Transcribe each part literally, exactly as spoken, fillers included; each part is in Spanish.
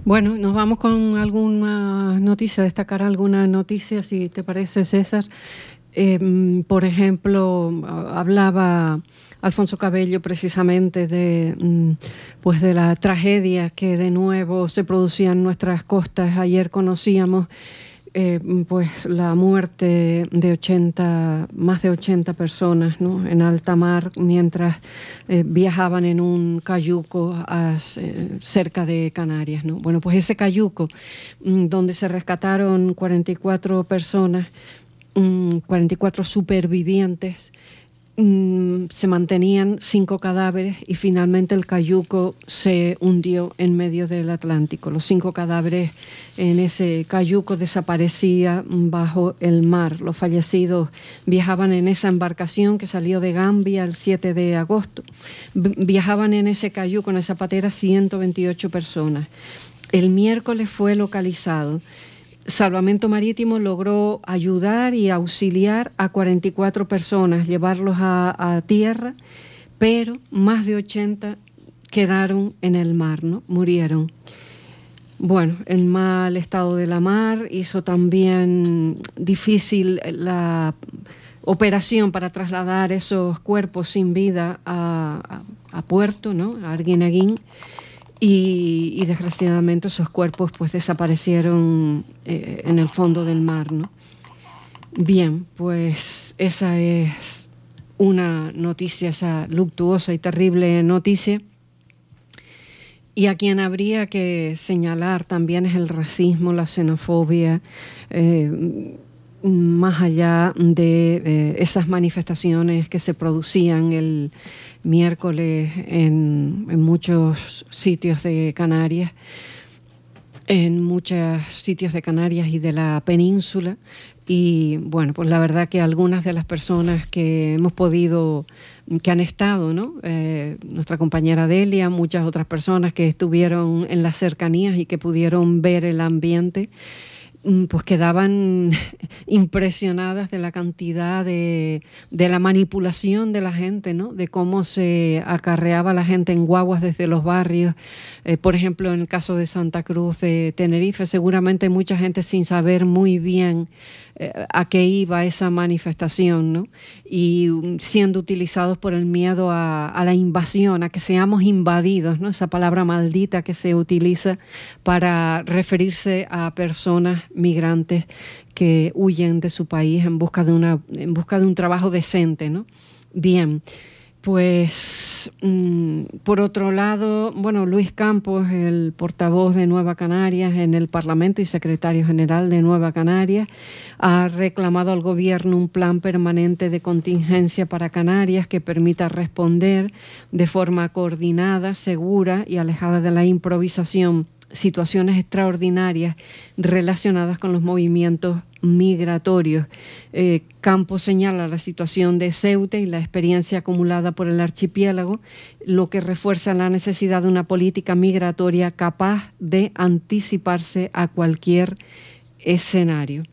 Bueno, nos vamos con alguna noticia, destacar alguna noticia, si te parece, César. Eh, por ejemplo, hablaba Alfonso Cabello precisamente de, pues de la tragedia que de nuevo se producía en nuestras costas. Ayer conocíamos eh, pues la muerte de ochenta, más de ochenta personas, ¿no?, en alta mar mientras eh, viajaban en un cayuco a, eh, cerca de Canarias, ¿no? Bueno, pues ese cayuco donde se rescataron cuarenta y cuatro personas, cuarenta y cuatro supervivientes, se mantenían cinco cadáveres y finalmente el cayuco se hundió en medio del Atlántico. Los cinco cadáveres en ese cayuco desaparecían bajo el mar. Los fallecidos viajaban en esa embarcación que salió de Gambia el siete de agosto. Viajaban en ese cayuco, en esa patera, ciento veintiocho personas. El miércoles fue localizado. Salvamento Marítimo logró ayudar y auxiliar a cuarenta y cuatro personas, llevarlos a, a tierra, pero más de ochenta quedaron en el mar, ¿no? Murieron. Bueno, el mal estado de la mar hizo también difícil la operación para trasladar esos cuerpos sin vida a, a, a puerto, ¿no?, a Arguineguín. Y, y desgraciadamente esos cuerpos pues desaparecieron eh, en el fondo del mar, ¿no? Bien, pues esa es una noticia, esa luctuosa y terrible noticia. Y a quien habría que señalar también es el racismo, la xenofobia, eh, más allá de eh, esas manifestaciones que se producían el miércoles en, en muchos sitios de Canarias, en muchos sitios de Canarias y de la península. Y bueno, pues la verdad que algunas de las personas que hemos podido, que han estado, ¿no?, eh, nuestra compañera Delia, muchas otras personas que estuvieron en las cercanías y que pudieron ver el ambiente, pues quedaban impresionadas de la cantidad de, de la manipulación de la gente, ¿no?, de cómo se acarreaba la gente en guaguas desde los barrios. Eh, por ejemplo, en el caso de Santa Cruz de Tenerife, seguramente mucha gente sin saber muy bien eh, a qué iba esa manifestación, ¿no?, y siendo utilizados por el miedo a, a la invasión, a que seamos invadidos, ¿no?, esa palabra maldita que se utiliza para referirse a personas migrantes que huyen de su país en busca de una en busca de un trabajo decente, ¿no? Bien, pues mmm, por otro lado, bueno, Luis Campos, el portavoz de Nueva Canarias en el Parlamento y secretario general de Nueva Canarias, ha reclamado al gobierno un plan permanente de contingencia para Canarias que permita responder de forma coordinada, segura y alejada de la improvisación situaciones extraordinarias relacionadas con los movimientos migratorios. Eh, Campos señala la situación de Ceuta y la experiencia acumulada por el archipiélago, lo que refuerza la necesidad de una política migratoria capaz de anticiparse a cualquier escenario.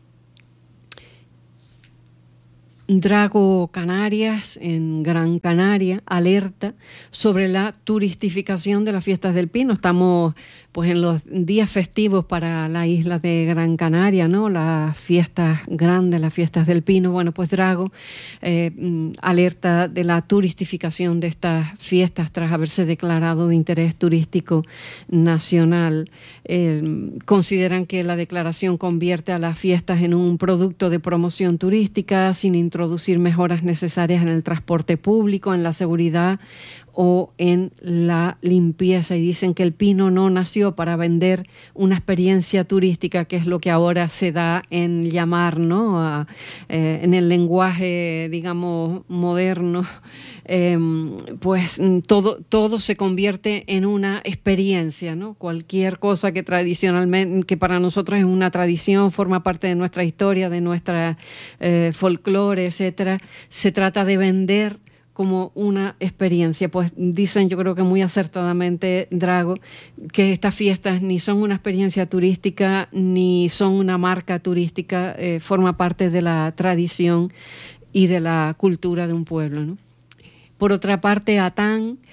Drago Canarias, en Gran Canaria, alerta sobre la turistificación de las fiestas del Pino. Estamos pues en los días festivos para la isla de Gran Canaria, ¿no?, las fiestas grandes, las fiestas del Pino. Bueno, pues Drago eh, alerta de la turistificación de estas fiestas tras haberse declarado de interés turístico nacional. Eh, consideran que la declaración convierte a las fiestas en un producto de promoción turística sin introducir mejoras necesarias en el transporte público, en la seguridad o en la limpieza, y dicen que el Pino no nació para vender una experiencia turística, que es lo que ahora se da en llamar, ¿no?, a, eh, en el lenguaje, digamos, moderno, eh, pues todo, todo se convierte en una experiencia, ¿no? Cualquier cosa que tradicionalmente, que para nosotros es una tradición, forma parte de nuestra historia, de nuestra eh, folclore, etcétera, se trata de vender como una experiencia. Pues dicen, yo creo que muy acertadamente, Drago, que estas fiestas ni son una experiencia turística ni son una marca turística, eh, forma parte de la tradición y de la cultura de un pueblo, ¿no? Por otra parte, Atán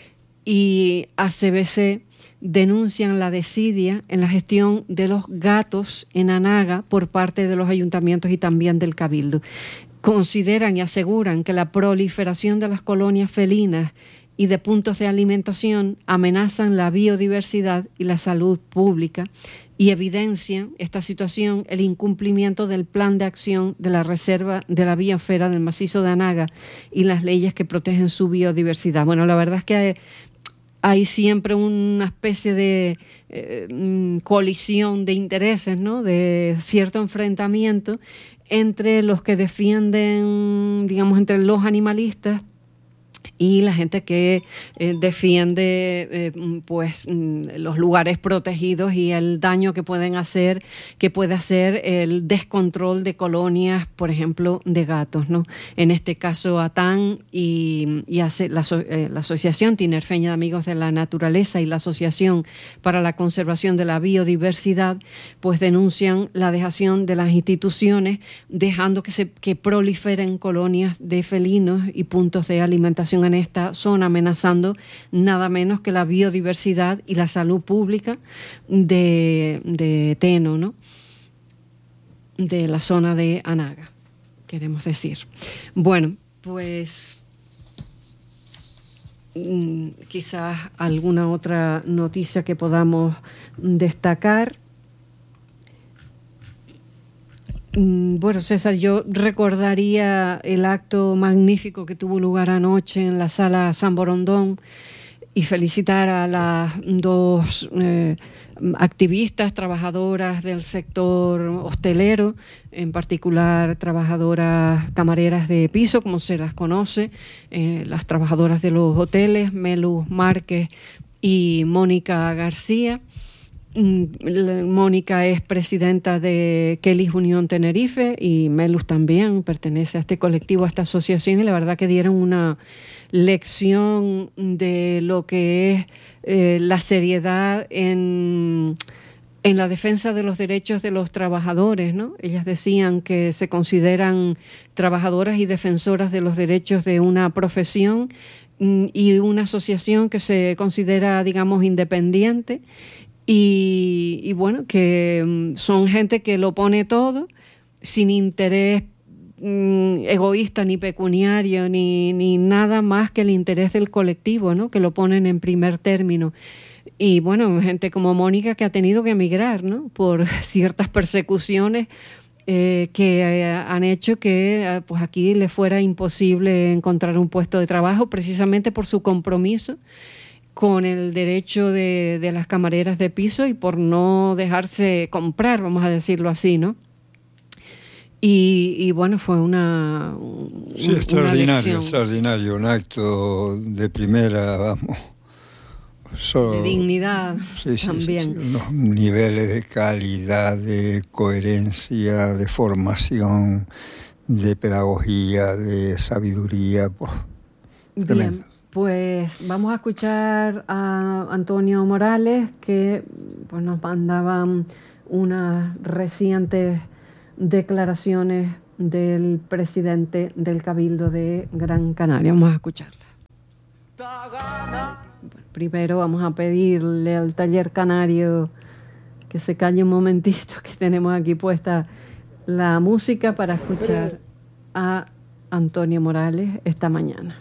y A C B C denuncian la desidia en la gestión de los gatos en Anaga por parte de los ayuntamientos y también del Cabildo. Consideran y aseguran que la proliferación de las colonias felinas y de puntos de alimentación amenazan la biodiversidad y la salud pública y evidencian esta situación el incumplimiento del plan de acción de la Reserva de la Biosfera del Macizo de Anaga y las leyes que protegen su biodiversidad. Bueno, la verdad es que hay, hay siempre una especie de eh, colisión de intereses, ¿no? De cierto enfrentamiento entre los que defienden, digamos, entre los animalistas y la gente que eh, defiende eh, pues los lugares protegidos y el daño que pueden hacer, que puede hacer el descontrol de colonias, por ejemplo, de gatos, ¿no? En este caso, ATAN y, y hace la, eh, la Asociación Tinerfeña de Amigos de la Naturaleza y la Asociación para la Conservación de la Biodiversidad, pues denuncian la dejación de las instituciones, dejando que se que proliferen colonias de felinos y puntos de alimentación en esta zona, amenazando nada menos que la biodiversidad y la salud pública de, de Teno, ¿no? De la zona de Anaga, queremos decir. Bueno, pues mm, quizás alguna otra noticia que podamos destacar. Bueno, César, yo recordaría el acto magnífico que tuvo lugar anoche en la Sala San Borondón y felicitar a las dos eh, activistas, trabajadoras del sector hostelero, en particular trabajadoras camareras de piso, como se las conoce, eh, las trabajadoras de los hoteles, Melu Márquez y Mónica García. Mónica es presidenta de Kelly's Unión Tenerife y Melus también pertenece a este colectivo, a esta asociación, y la verdad que dieron una lección de lo que es eh, la seriedad en, en la defensa de los derechos de los trabajadores, ¿no? Ellas decían que se consideran trabajadoras y defensoras de los derechos de una profesión y una asociación que se considera, digamos, independiente. Y, y bueno, que son gente que lo pone todo sin interés mm, egoísta ni pecuniario ni, ni nada más que el interés del colectivo, ¿no? Que lo ponen en primer término. Y bueno, gente como Mónica que ha tenido que emigrar, ¿no? Por ciertas persecuciones eh, que eh, han hecho que eh, pues aquí le fuera imposible encontrar un puesto de trabajo precisamente por su compromiso con el derecho de, de las camareras de piso y por no dejarse comprar, vamos a decirlo así, ¿no? Y, y bueno, fue una, un, sí, extraordinario, una extraordinario, un acto de primera, vamos. So, de dignidad sí, sí, también. Sí, sí, unos niveles de calidad, de coherencia, de formación, de pedagogía, de sabiduría, pues, tremendo. Bien. Pues vamos a escuchar a Antonio Morales, que pues, nos mandaban unas recientes declaraciones del presidente del Cabildo de Gran Canaria. Vamos a escucharla. Bueno, primero vamos a pedirle al taller canario que se calle un momentito, que tenemos aquí puesta la música para escuchar a Antonio Morales esta mañana.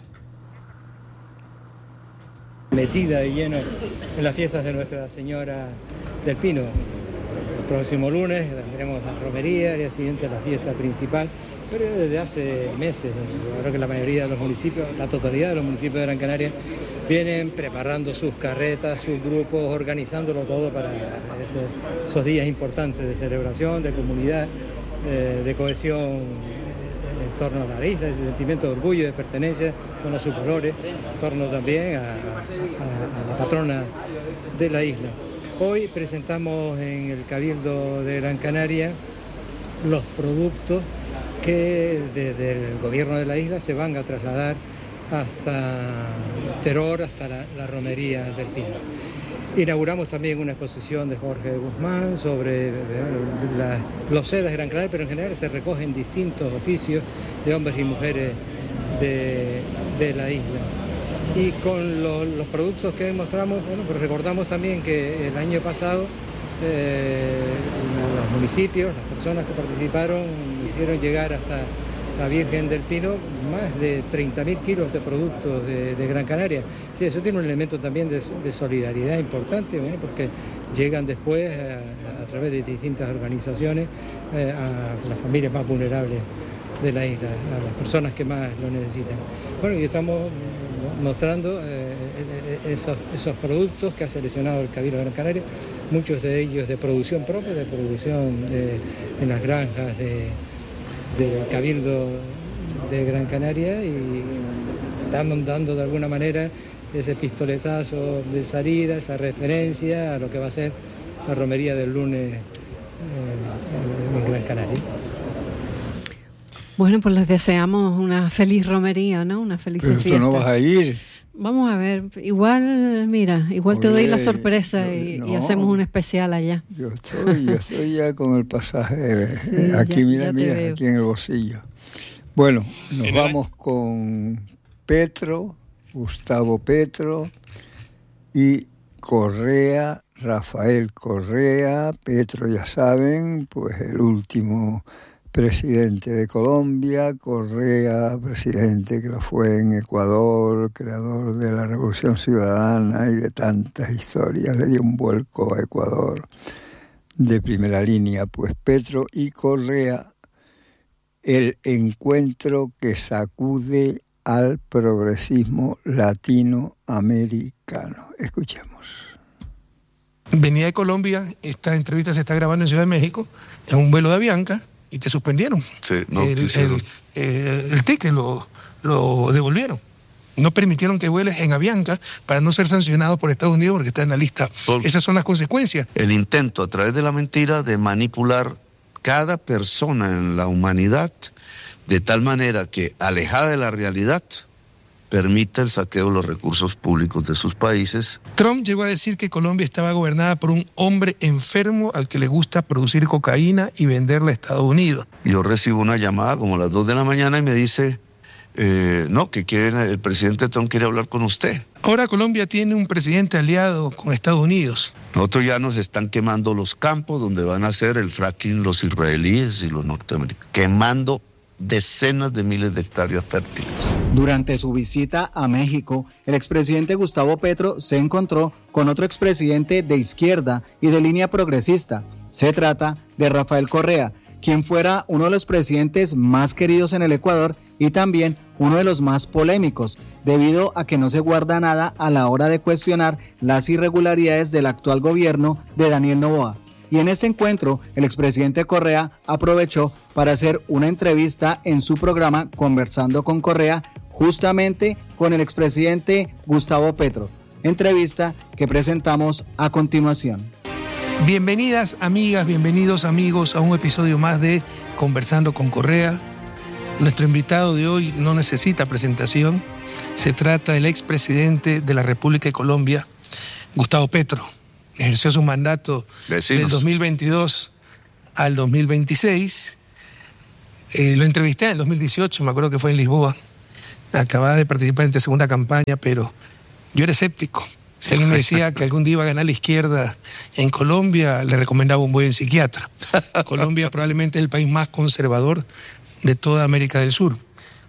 Metida y lleno en las fiestas de Nuestra Señora del Pino. El próximo lunes tendremos la romería, el día siguiente la fiesta principal, pero desde hace meses, yo creo que la mayoría de los municipios, la totalidad de los municipios de Gran Canaria, vienen preparando sus carretas, sus grupos, organizándolo todo para ese, esos días importantes de celebración, de comunidad, eh, de cohesión en torno a la isla, ese sentimiento de orgullo, de pertenencia, con sus colores, en torno también a, a, a la patrona de la isla. Hoy presentamos en el Cabildo de Gran Canaria los productos que desde el gobierno de la isla se van a trasladar hasta Teror, hasta la, la romería del Pino. Inauguramos también una exposición de Jorge Guzmán sobre la, los sedas de Gran Canaria, pero en general se recogen distintos oficios de hombres y mujeres de, de la isla. Y con lo, los productos que mostramos, bueno, pues recordamos también que el año pasado eh, los municipios, las personas que participaron, hicieron llegar hasta la Virgen del Pino más de treinta mil kilos de productos de, de Gran Canaria. Sí, eso tiene un elemento también de, de solidaridad importante, ¿eh? Porque llegan después a, a través de distintas organizaciones eh, a las familias más vulnerables de la isla, a las personas que más lo necesitan. Bueno, y estamos mostrando eh, esos, esos productos que ha seleccionado el Cabildo de Gran Canaria, muchos de ellos de producción propia, de producción de, en las granjas de, del Cabildo de Gran Canaria, y dando, dando de alguna manera ese pistoletazo de salida, esa referencia a lo que va a ser la romería del lunes eh, en Gran Canaria. Bueno, pues les deseamos una feliz romería, ¿no? Una feliz Pero fiesta. tú no vas a ir. Vamos a ver, igual, mira, igual Oye, te doy la sorpresa no, y, no, y hacemos un especial allá. Yo estoy, yo estoy ya con el pasaje sí, aquí, ya, mira, ya mira, veo. Aquí en el bolsillo. Bueno, nos vamos con Petro, Gustavo Petro y Correa, Rafael Correa. Petro, ya saben, pues el último presidente de Colombia, Correa, presidente que lo fue en Ecuador, creador de la Revolución Ciudadana y de tantas historias, le dio un vuelco a Ecuador de primera línea. Pues Petro y Correa, el encuentro que sacude al progresismo latinoamericano. Escuchemos. Venía de Colombia, esta entrevista se está grabando en Ciudad de México, en un vuelo de Avianca, y te suspendieron. Sí, no, el, el, el, el ticket lo, lo devolvieron. No permitieron que vueles en Avianca para no ser sancionado por Estados Unidos porque está en la lista. Por Esas son las consecuencias. El intento a través de la mentira de manipular cada persona en la humanidad de tal manera que, alejada de la realidad, permita el saqueo de los recursos públicos de sus países. Trump llegó a decir que Colombia estaba gobernada por un hombre enfermo al que le gusta producir cocaína y venderla a Estados Unidos. Yo recibo una llamada como a las dos de la mañana y me dice, eh, no, que quieren, el presidente Trump quiere hablar con usted. Ahora Colombia tiene un presidente aliado con Estados Unidos. Nosotros ya nos están quemando los campos donde van a hacer el fracking los israelíes y los norteamericanos, quemando decenas de miles de hectáreas fértiles. Durante su visita a México, el expresidente Gustavo Petro se encontró con otro expresidente de izquierda y de línea progresista. Se trata de Rafael Correa, quien fuera uno de los presidentes más queridos en el Ecuador y también uno de los más polémicos, debido a que no se guarda nada a la hora de cuestionar las irregularidades del actual gobierno de Daniel Noboa. Y en este encuentro, el expresidente Correa aprovechó para hacer una entrevista en su programa Conversando con Correa, justamente con el expresidente Gustavo Petro. Entrevista que presentamos a continuación. Bienvenidas amigas, bienvenidos amigos a un episodio más de Conversando con Correa. Nuestro invitado de hoy no necesita presentación. Se trata del expresidente de la República de Colombia, Gustavo Petro. Ejerció su mandato Vecinos. del dos mil veintidós al dos mil veintiséis. Eh, lo entrevisté en el dos mil dieciocho, me acuerdo que fue en Lisboa. Acababa de participar en tu segunda campaña, pero yo era escéptico. Si alguien me decía que algún día iba a ganar la izquierda en Colombia, le recomendaba un buen psiquiatra. Colombia probablemente es el país más conservador de toda América del Sur.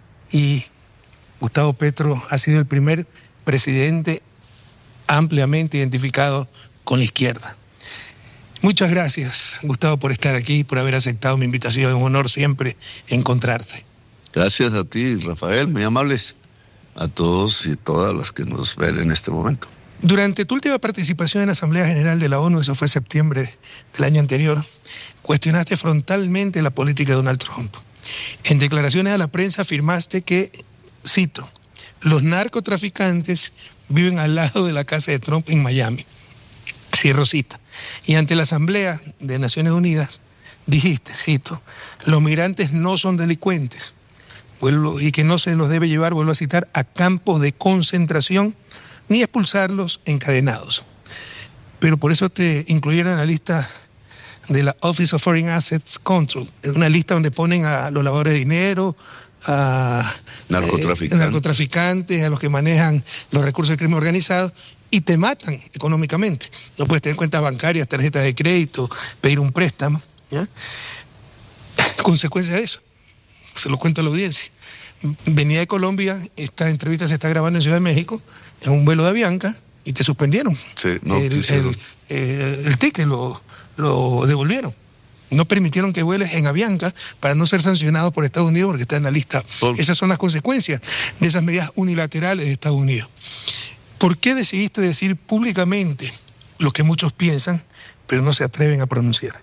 Y Gustavo Petro ha sido el primer presidente ampliamente identificado con la izquierda. Muchas gracias, Gustavo, por estar aquí, por haber aceptado mi invitación. Es un honor siempre encontrarte. Gracias a ti, Rafael, muy amables a todos y todas las que nos ven en este momento. Durante tu última participación en la Asamblea General de la ONU, eso fue en septiembre del año anterior, cuestionaste frontalmente la política de Donald Trump. En declaraciones a la prensa afirmaste que, cito, los narcotraficantes viven al lado de la casa de Trump en Miami. Cierro cita. Y ante la Asamblea de Naciones Unidas dijiste, cito, los migrantes no son delincuentes, vuelvo, y que no se los debe llevar, vuelvo a citar, a campos de concentración ni expulsarlos encadenados. Pero por eso te incluyeron en la lista de la Office of Foreign Assets Control, en una lista donde ponen a los lavadores de dinero, a narcotraficantes. Eh, narcotraficantes, a los que manejan los recursos del crimen organizado, y te matan económicamente. No puedes tener cuentas bancarias, tarjetas de crédito, pedir un préstamo, ¿ya? Consecuencia de eso, se lo cuento a la audiencia. Venía de Colombia, esta entrevista se está grabando en Ciudad de México, en un vuelo de Avianca, y te suspendieron. Sí, no, el, el, el, el ticket lo, lo devolvieron. No permitieron que vueles en Avianca para no ser sancionado por Estados Unidos porque está en la lista. Por... Esas son las consecuencias de esas medidas unilaterales de Estados Unidos. ¿Por qué decidiste decir públicamente lo que muchos piensan, pero no se atreven a pronunciar?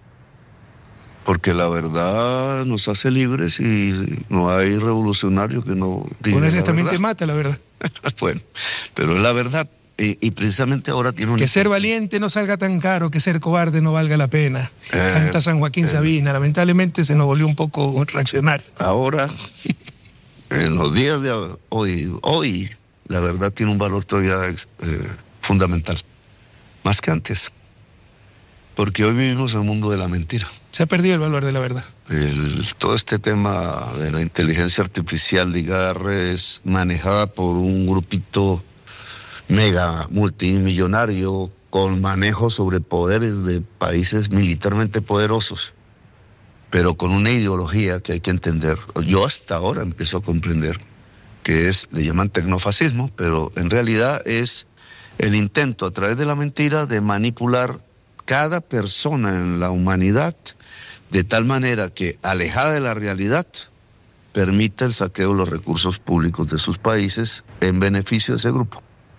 Porque la verdad nos hace libres y no hay revolucionario que no diga la verdad. También te mata la verdad. Bueno, pero es la verdad. Y, y precisamente ahora tiene un... Que ser valiente no salga tan caro, que ser cobarde no valga la pena. Eh, Canta San Joaquín eh, Sabina. Lamentablemente se nos volvió un poco reaccionario. Ahora, en los días de hoy, hoy la verdad tiene un valor todavía eh, fundamental. Más que antes. Porque hoy vivimos en un mundo de la mentira. Se ha perdido el valor de la verdad. El, todo este tema de la inteligencia artificial ligada a redes, manejada por un grupito mega multimillonario con manejo sobre poderes de países militarmente poderosos, pero con una ideología que hay que entender. Yo hasta ahora empiezo a comprender que es, le llaman tecnofascismo, pero en realidad es el intento a través de la mentira de manipular cada persona en la humanidad de tal manera que, alejada de la realidad, permita el saqueo de los recursos públicos de sus países en beneficio de ese grupo.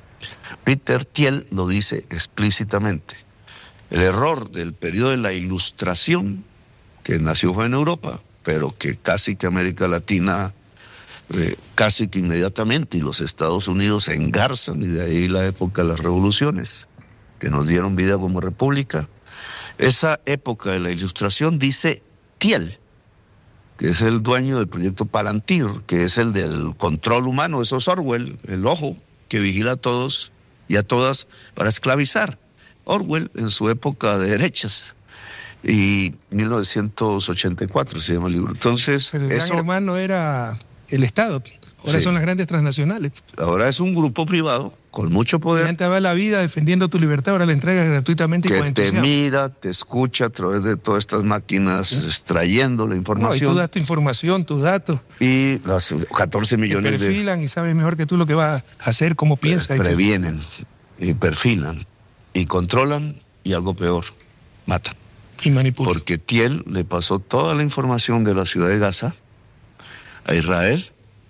Peter Thiel lo dice explícitamente. El error del periodo de la Ilustración, que nació en Europa, pero que casi que América Latina, eh, casi que inmediatamente, y los Estados Unidos se engarzan, y de ahí la época de las revoluciones, que nos dieron vida como república. Esa época de la Ilustración, dice Thiel, que es el dueño del proyecto Palantir, que es el del control humano, eso es Orwell, el ojo que vigila a todos y a todas para esclavizar. Orwell en su época de derechas, y mil novecientos ochenta y cuatro se llama el libro. Entonces, pero el eso, gran hermano era el Estado, ahora sí. Son las grandes transnacionales. Ahora es un grupo privado con mucho poder. Antes daba la vida defendiendo tu libertad, ahora la entregas gratuitamente que y con entusiasmo. Te mira, te escucha a través de todas estas máquinas, ¿sí? Extrayendo la información. No, y tú das tu información, tus datos. Y las catorce millones de... Te perfilan de... y sabes mejor que tú lo que vas a hacer, cómo piensas. Previenen, y perfilan, y controlan, y algo peor, matan. Y manipulan. Porque Thiel le pasó toda la información de la ciudad de Gaza a Israel,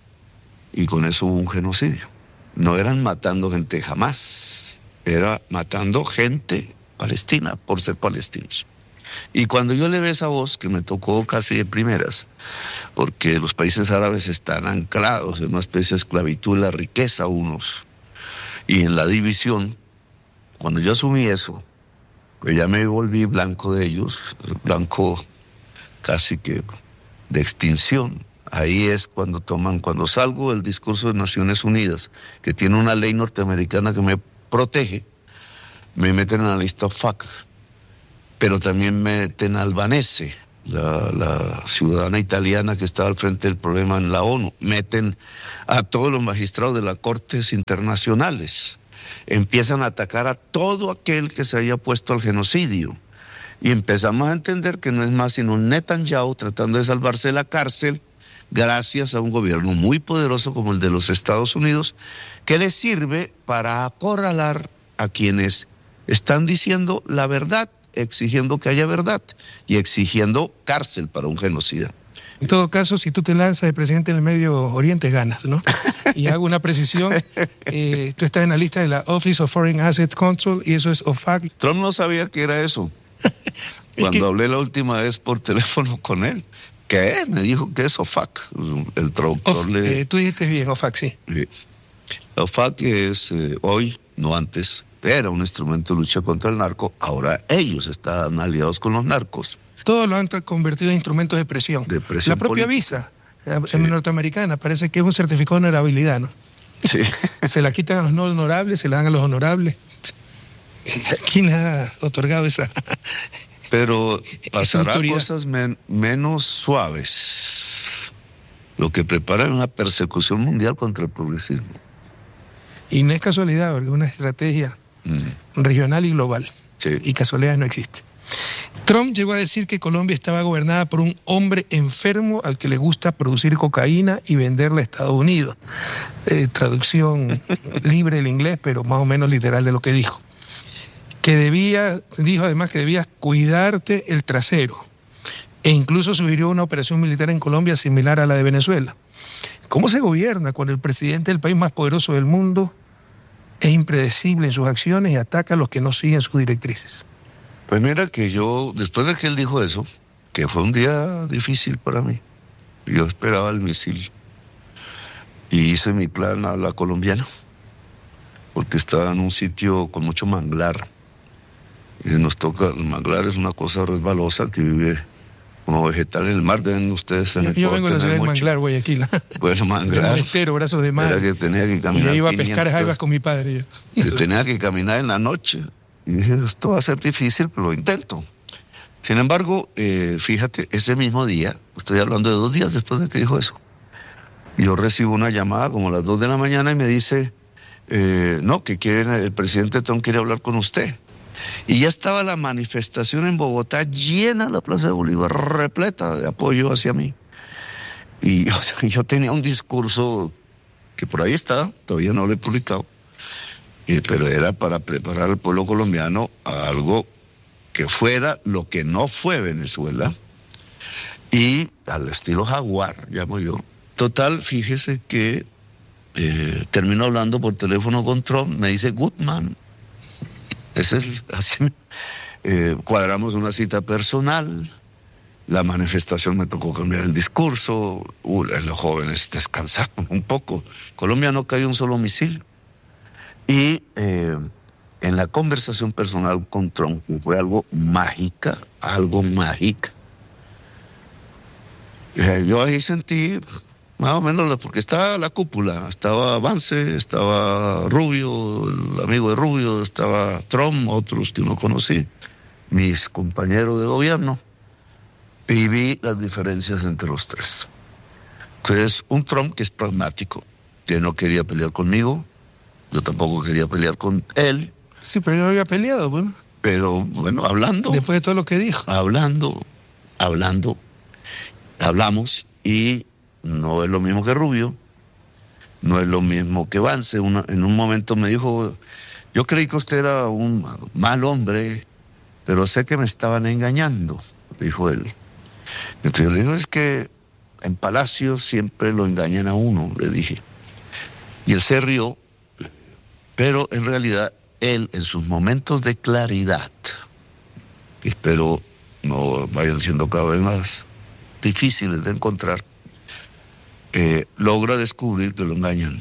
y con eso hubo un genocidio. No eran matando gente jamás, era matando gente palestina por ser palestinos. Y cuando yo le ve esa voz, que me tocó casi de primeras, porque los países árabes están anclados en una especie de esclavitud en la riqueza unos, y en la división, cuando yo asumí eso, pues ya me volví blanco de ellos, blanco casi que de extinción. Ahí es cuando toman, cuando salgo del discurso de Naciones Unidas, que tiene una ley norteamericana que me protege, me meten en la lista F A C, pero también me meten a Albanese, la, la ciudadana italiana que estaba al frente del problema en la ONU, meten a todos los magistrados de las cortes internacionales, empiezan a atacar a todo aquel que se haya puesto al genocidio, y empezamos a entender que no es más sino un Netanyahu tratando de salvarse de la cárcel, gracias a un gobierno muy poderoso como el de los Estados Unidos, que le sirve para acorralar a quienes están diciendo la verdad, exigiendo que haya verdad y exigiendo cárcel para un genocida. En todo caso, si tú te lanzas de presidente en el Medio Oriente, ganas, ¿no? Y hago una precisión, eh, tú estás en la lista de la Office of Foreign Assets Control, y eso es O F A C. Trump no sabía que era eso. Cuando que... hablé la última vez por teléfono con él. ¿Qué? Me dijo que es O F A C. El traductor of, le... eh, tú dijiste bien, O F A C, sí. sí. O F A C es eh, hoy, no antes, era un instrumento de lucha contra el narco. Ahora ellos están aliados con los narcos. Todos lo han convertido en instrumentos de presión. De presión La propia política. visa, sí. En norteamericana, parece que es un certificado de honorabilidad, ¿no? Sí. Se la quitan a los no honorables, se la dan a los honorables. ¿Quién ha otorgado esa? Pero pasará cosas men- menos suaves. Lo que preparan es una persecución mundial contra el progresismo. Y no es casualidad, porque es una estrategia mm. regional y global. Sí. Y casualidad no existe. Trump llegó a decir que Colombia estaba gobernada por un hombre enfermo al que le gusta producir cocaína y venderla a Estados Unidos. Eh, traducción libre del inglés, pero más o menos literal de lo que dijo. Que debía, dijo además que debías cuidarte el trasero. E incluso sugirió una operación militar en Colombia similar a la de Venezuela. ¿Cómo se gobierna cuando el presidente del país más poderoso del mundo es impredecible en sus acciones y ataca a los que no siguen sus directrices? Pues mira que yo, después de que él dijo eso, que fue un día difícil para mí, yo esperaba el misil y hice mi plan a la colombiana, porque estaba en un sitio con mucho manglar. Y nos toca, el manglar es una cosa resbalosa que vive como vegetal en el mar, deben ustedes en yo, el yo vengo de la ciudad de Manglar, Guayaquil. Bueno, Manglar. Estero, brazos de mar. Era que tenía que caminar. Y iba a pescar jaivas con mi padre. Yo tenía que caminar en la noche. Y dije, esto va a ser difícil, pero lo intento. Sin embargo, eh, fíjate, ese mismo día, estoy hablando de dos días después de que dijo eso, yo recibo una llamada como a las dos de la mañana y me dice, eh, no, que quieren, el presidente Trump quiere hablar con usted. Y ya estaba la manifestación en Bogotá llena la Plaza de Bolívar, repleta de apoyo hacia mí. Y o sea, yo tenía un discurso que por ahí está, todavía no lo he publicado, y, pero era para preparar al pueblo colombiano a algo que fuera lo que no fue Venezuela, y al estilo Jaguar, llamo yo. Total, fíjese que eh, termino hablando por teléfono con Trump, me dice, Goodman. Ese es así, eh, cuadramos una cita personal, la manifestación me tocó cambiar el discurso, uh, los jóvenes descansaron un poco. Colombia no cayó un solo misil. Y eh, en la conversación personal con Trump, fue algo mágica, algo mágica. Eh, yo ahí sentí más o menos, porque estaba la cúpula, estaba Vance, estaba Rubio, el amigo de Rubio, estaba Trump, otros que no conocí, mis compañeros de gobierno, y vi las diferencias entre los tres. Entonces, un Trump que es pragmático, que no quería pelear conmigo, yo tampoco quería pelear con él. Sí, pero yo había peleado, bueno. Pero, bueno, hablando. Después de todo lo que dijo. Hablando, hablando, hablamos, y no es lo mismo que Rubio, no es lo mismo que Vance. Una, en un momento me dijo, yo creí que usted era un mal hombre, pero sé que me estaban engañando, dijo él. Entonces yo le digo, es que en Palacio siempre lo engañan a uno, le dije. Y él se rió, pero en realidad él, en sus momentos de claridad, que espero no vayan siendo cada vez más difíciles de encontrar, Eh, logra descubrir que lo engañan.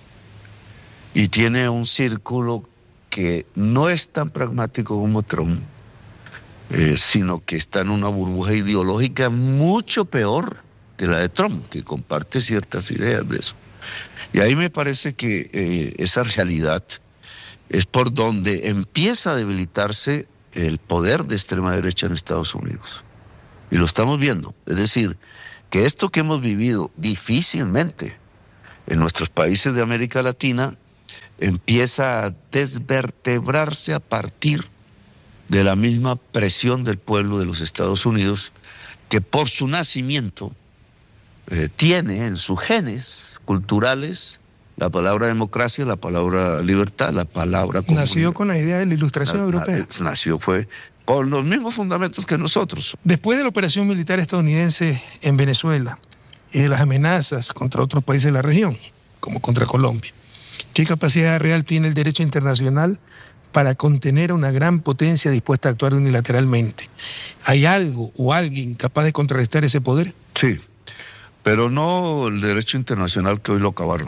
Y tiene un círculo que no es tan pragmático como Trump, eh, sino que está en una burbuja ideológica mucho peor que la de Trump, que comparte ciertas ideas de eso. Y ahí me parece que eh, esa realidad es por donde empieza a debilitarse el poder de extrema derecha en Estados Unidos. Y lo estamos viendo. Es decir, que esto que hemos vivido difícilmente en nuestros países de América Latina empieza a desvertebrarse a partir de la misma presión del pueblo de los Estados Unidos, que por su nacimiento eh, tiene en sus genes culturales la palabra democracia, la palabra libertad, la palabra comunidad. Nació con la idea de la ilustración na, europea. Na, nació, fue con los mismos fundamentos que nosotros. Después de la operación militar estadounidense en Venezuela y de las amenazas contra otros países de la región, como contra Colombia, ¿qué capacidad real tiene el derecho internacional para contener a una gran potencia dispuesta a actuar unilateralmente? ¿Hay algo o alguien capaz de contrarrestar ese poder? Sí, pero no el derecho internacional, que hoy lo acabaron.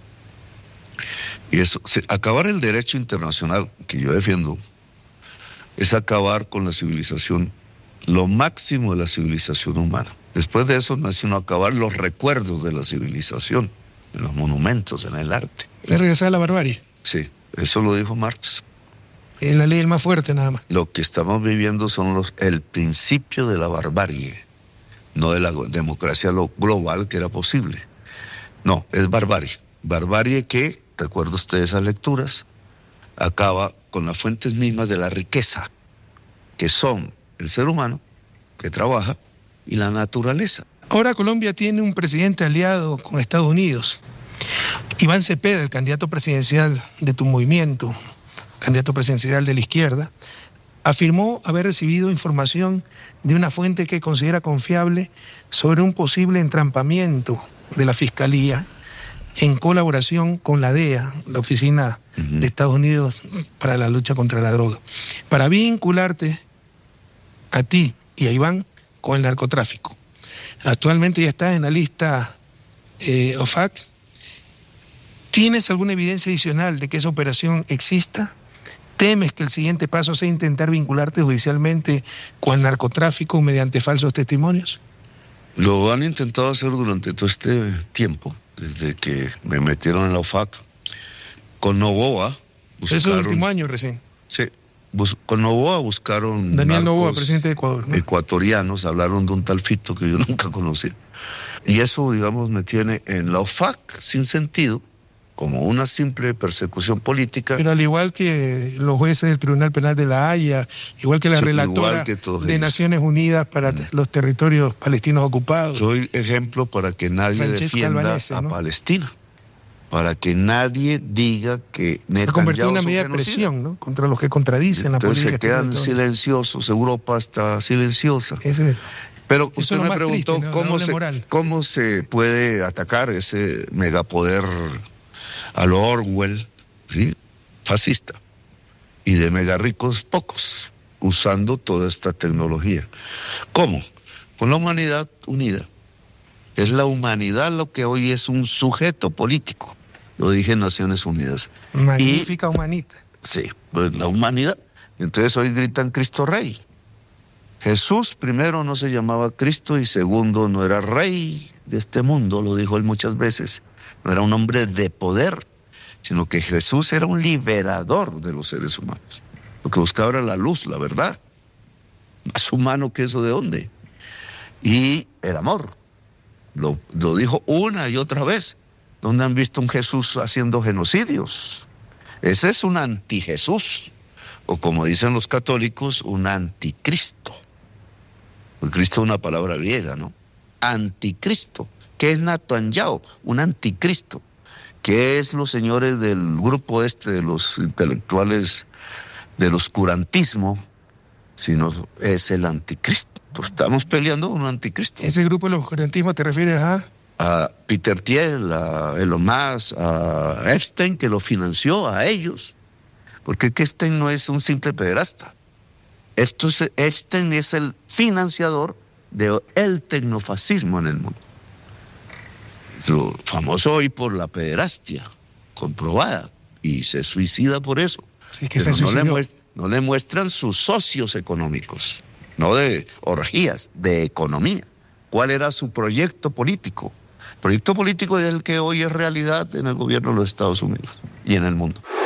Y eso, acabar el derecho internacional que yo defiendo es acabar con la civilización, lo máximo de la civilización humana. Después de eso no es sino acabar los recuerdos de la civilización, en los monumentos, en el arte. ¿Es regresar a la barbarie? Sí, eso lo dijo Marx. Es la ley del más fuerte nada más. Lo que estamos viviendo son los, el principio de la barbarie. no de la democracia global que era posible. No, es barbarie. Barbarie que, recuerdo usted esas lecturas, acaba con las fuentes mismas de la riqueza, que son el ser humano, que trabaja, y la naturaleza. Ahora Colombia tiene un presidente aliado con Estados Unidos. Iván Cepeda, el candidato presidencial de tu movimiento, candidato presidencial de la izquierda, afirmó haber recibido información de una fuente que considera confiable sobre un posible entrampamiento de la Fiscalía en colaboración con la D E A, la Oficina uh-huh. de Estados Unidos para la lucha contra la droga, para vincularte a ti y a Iván con el narcotráfico. Actualmente ya estás en la lista eh, O F A C. ¿Tienes alguna evidencia adicional de que esa operación exista? ¿Temes que el siguiente paso sea intentar vincularte judicialmente con el narcotráfico mediante falsos testimonios? Lo han intentado hacer durante todo este tiempo, desde que me metieron en la O F A C. Con Novoa buscaron... Eso es el último año recién. Sí. Bus, con Novoa buscaron... Daniel Novoa, presidente de Ecuador, ¿no? Ecuatorianos, hablaron de un tal Fito que yo nunca conocí. Y eso, digamos, me tiene en la O F A C sin sentido, como una simple persecución política. Pero al igual que los jueces del Tribunal Penal de la Haya, igual que la sí, relatora que de ellos. Naciones Unidas para mm. los territorios palestinos ocupados. Soy ejemplo para que nadie Francesco defienda Albanese, a ¿no? Palestina. Para que nadie diga que se ha convertido en una medida de presión, ¿no? Contra los que contradicen Entonces la política. Se quedan silenciosos, Europa está silenciosa. Ese, Pero usted me preguntó triste, ¿no? cómo, se, cómo se puede atacar ese megapoder a lo Orwell, ¿sí? Fascista, y de mega ricos pocos, usando toda esta tecnología. ¿Cómo? Con la humanidad unida. Es la humanidad lo que hoy es un sujeto político. Lo dije en Naciones Unidas. Magnífica y, humanita. Sí, pues la humanidad. Entonces hoy gritan Cristo Rey. Jesús primero no se llamaba Cristo y segundo no era rey de este mundo, lo dijo él muchas veces. No era un hombre de poder, sino que Jesús era un liberador de los seres humanos. Lo que buscaba era la luz, la verdad. Más humano que eso, ¿de dónde? Y el amor. Lo, lo dijo una y otra vez. ¿Dónde han visto un Jesús haciendo genocidios? Ese es un antijesús, o como dicen los católicos, un anticristo. Porque Cristo es una palabra griega, ¿no? Anticristo. ¿Qué es Natanyao? Un anticristo. ¿Qué es los señores del grupo este de los intelectuales del oscurantismo? Sino es el anticristo. Estamos peleando con un anticristo. ¿Ese grupo del oscurantismo te refieres a...? A Peter Thiel, a Elon Musk, a Epstein, que lo financió, a ellos. Porque Epstein no es un simple pederasta. Esto es, Epstein es el financiador del tecnofascismo en el mundo. Lo famoso hoy por la pederastia, comprobada, y se suicida por eso. Sí, que Pero se no, le suicidó. muest- no le muestran sus socios económicos, no de orgías, de economía. ¿Cuál era su proyecto político? El proyecto político es el que hoy es realidad en el gobierno de los Estados Unidos y en el mundo.